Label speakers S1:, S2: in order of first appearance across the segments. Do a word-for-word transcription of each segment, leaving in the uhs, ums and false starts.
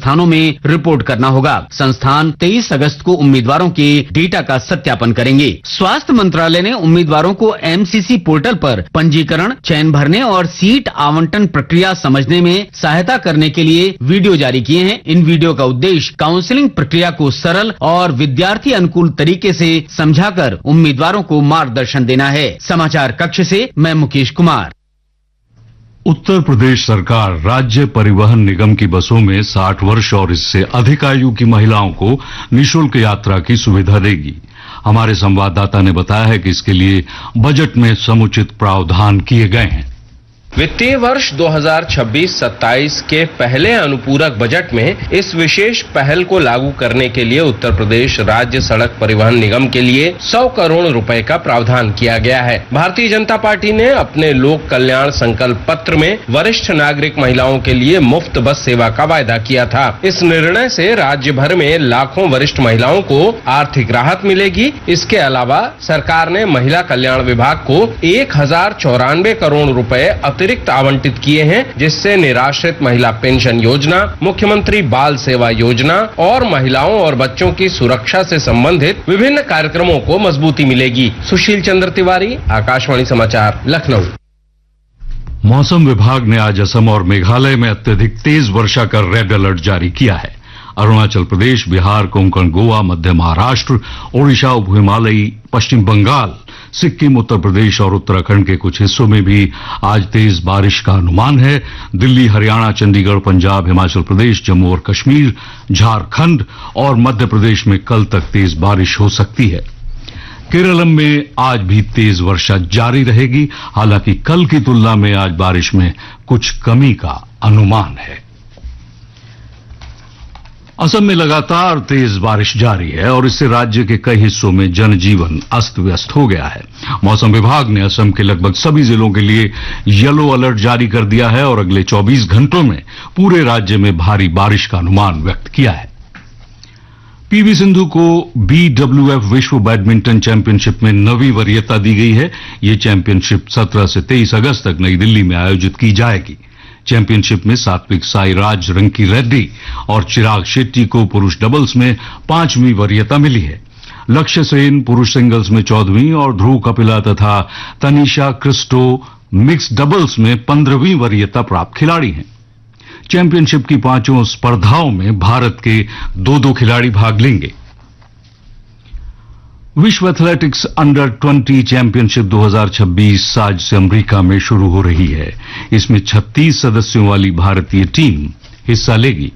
S1: संस्थानों में रिपोर्ट करना होगा। संस्थान तेईस अगस्त को उम्मीदवारों के डेटा का सत्यापन करेंगे। स्वास्थ्य मंत्रालय ने उम्मीदवारों को एमसीसी पोर्टल पर पंजीकरण, चयन भरने और सीट आवंटन प्रक्रिया समझने में सहायता करने के लिए वीडियो जारी किए हैं। इन वीडियो का उद्देश्य काउंसलिंग प्रक्रिया को सरल और विद्यार्थी अनुकूल तरीके से समझाकर उम्मीदवारों को मार्गदर्शन देना है। समाचार कक्ष से मैं मुकेश कुमार।
S2: उत्तर प्रदेश सरकार राज्य परिवहन निगम की बसों में साठ वर्ष और इससे अधिक आयु की महिलाओं को निःशुल्क यात्रा की सुविधा देगी। हमारे संवाददाता ने बताया है कि इसके लिए बजट में समुचित प्रावधान किए गए हैं।
S3: वित्तीय वर्ष दो हज़ार छब्बीस सत्ताईस के पहले अनुपूरक बजट में इस विशेष पहल को लागू करने के लिए उत्तर प्रदेश राज्य सड़क परिवहन निगम के लिए सौ करोड़ रुपए का प्रावधान किया गया है। भारतीय जनता पार्टी ने अपने लोक कल्याण संकल्प पत्र में वरिष्ठ नागरिक महिलाओं के लिए मुफ्त बस सेवा का वायदा किया था। इस निर्णय से राज्य भर में लाखों वरिष्ठ महिलाओं को आर्थिक राहत मिलेगी। इसके अलावा सरकार ने महिला कल्याण विभाग को एक हजार चौरानवे करोड़ रुपए अतिरिक्त आवंटित किए हैं, जिससे निराश्रित महिला पेंशन योजना, मुख्यमंत्री बाल सेवा योजना और महिलाओं और बच्चों की सुरक्षा से संबंधित विभिन्न कार्यक्रमों को मजबूती मिलेगी। सुशील चंद्र तिवारी, आकाशवाणी समाचार, लखनऊ।
S2: मौसम विभाग ने आज असम और मेघालय में अत्यधिक तेज वर्षा का रेड अलर्ट जारी किया है। अरुणाचल प्रदेश, बिहार, कोंकण, गोवा, मध्य महाराष्ट्र, ओडिशा, उप हिमालयी, पश्चिम बंगाल, सिक्किम, उत्तर प्रदेश और उत्तराखंड के कुछ हिस्सों में भी आज तेज बारिश का अनुमान है। दिल्ली, हरियाणा, चंडीगढ़, पंजाब, हिमाचल प्रदेश, जम्मू और कश्मीर, झारखंड और मध्य प्रदेश में कल तक तेज बारिश हो सकती है। केरलम में आज भी तेज वर्षा जारी रहेगी। हालांकि कल की तुलना में आज बारिश में कुछ कमी का अनुमान है। असम में लगातार तेज बारिश जारी है और इससे राज्य के कई हिस्सों में जनजीवन अस्त व्यस्त हो गया है। मौसम विभाग ने असम के लगभग सभी जिलों के लिए येलो अलर्ट जारी कर दिया है और अगले चौबीस घंटों में पूरे राज्य में भारी बारिश का अनुमान व्यक्त किया है। पीवी सिंधु को बीडब्ल्यूएफ विश्व बैडमिंटन चैंपियनशिप में नवी वरीयता दी गई है। ये चैंपियनशिप सत्रह से तेईस अगस्त तक नई दिल्ली में आयोजित की जाएगी। चैंपियनशिप में सात्विक साईराज रंकी रेड्डी और चिराग शेट्टी को पुरुष डबल्स में पांचवीं वरीयता मिली है। लक्ष्य सेन पुरुष सिंगल्स में चौदहवीं और ध्रुव कपिला तथा तनिषा क्रिस्टो मिक्स डबल्स में पंद्रहवीं वरीयता प्राप्त खिलाड़ी हैं। चैंपियनशिप की पांचों स्पर्धाओं में भारत के दो दो खिलाड़ी भाग लेंगे। विश्व एथलेटिक्स अंडर बीस चैंपियनशिप दो हज़ार छब्बीस आज से अमेरिका में शुरू हो रही है। इसमें छत्तीस सदस्यों वाली भारतीय टीम हिस्सा लेगी।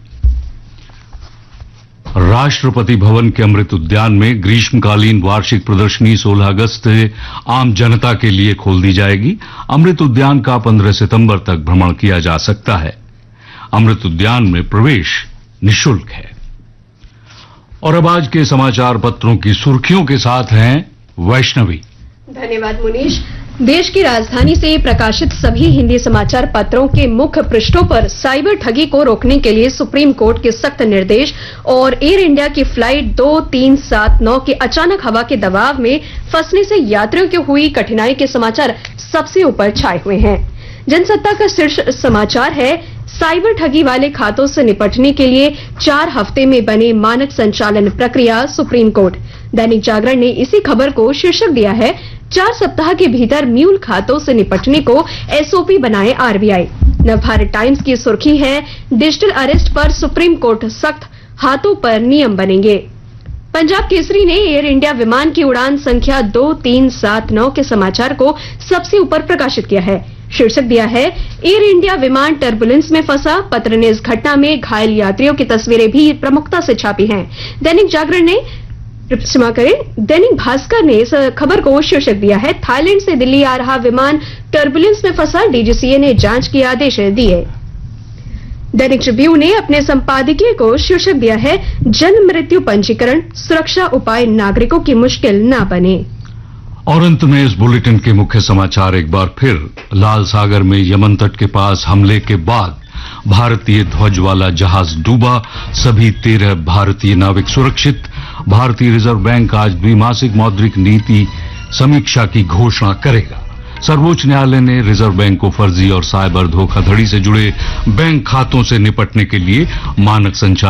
S2: राष्ट्रपति भवन के अमृत उद्यान में ग्रीष्मकालीन वार्षिक प्रदर्शनी सोलह अगस्त से आम जनता के लिए खोल दी जाएगी। अमृत उद्यान का पंद्रह सितंबर तक भ्रमण किया जा सकता है। अमृत उद्यान में प्रवेश निःशुल्क है। और अब आज के समाचार पत्रों की सुर्खियों के साथ हैं वैष्णवी।
S4: धन्यवाद मुनीश। देश की राजधानी से प्रकाशित सभी हिंदी समाचार पत्रों के मुख्य पृष्ठों पर साइबर ठगी को रोकने के लिए सुप्रीम कोर्ट के सख्त निर्देश और एयर इंडिया की फ्लाइट दो तीन सात नौ के अचानक हवा के दबाव में फंसने से यात्रियों की हुई कठिनाई के समाचार सबसे ऊपर छाए हुए हैं। जनसत्ता का शीर्ष समाचार है, साइबर ठगी वाले खातों से निपटने के लिए चार हफ्ते में बने मानक संचालन प्रक्रिया सुप्रीम कोर्ट। दैनिक जागरण ने इसी खबर को शीर्षक दिया है, चार सप्ताह के भीतर म्यूल खातों से निपटने को एसओपी बनाए आरबीआई। नवभारत टाइम्स की सुर्खी है, डिजिटल अरेस्ट पर सुप्रीम कोर्ट सख्त, हाथों पर नियम बनेंगे। पंजाब केसरी ने एयर इंडिया विमान की उड़ान संख्या दो तीन सात नौ के समाचार को सबसे ऊपर प्रकाशित किया है। शीर्षक दिया है, एयर इंडिया विमान टर्बुलेंस में फंसा। पत्र ने इस घटना में घायल यात्रियों की तस्वीरें भी प्रमुखता से छापी हैं। दैनिक जागरण ने क्षमा करें दैनिक भास्कर ने इस खबर को शीर्षक दिया है, थाईलैंड से दिल्ली आ रहा विमान टर्बुलेंस में फंसा, डीजीसीए ने जांच के आदेश दिए। दैनिक ट्रिब्यून ने अपने संपादकीय को शीर्षक दिया है, जन्म मृत्यु पंजीकरण, सुरक्षा उपाय नागरिकों की मुश्किल न बने।
S2: और अंत में इस बुलेटिन के मुख्य समाचार एक बार फिर। लाल सागर में यमन तट के पास हमले के बाद भारतीय ध्वज वाला जहाज डूबा, सभी तेरह भारतीय नाविक सुरक्षित। भारतीय रिजर्व बैंक आज द्विमासिक मौद्रिक नीति समीक्षा की घोषणा करेगा। सर्वोच्च न्यायालय ने रिजर्व बैंक को फर्जी और साइबर धोखाधड़ी से जुड़े बैंक खातों से निपटने के लिए मानक संचालन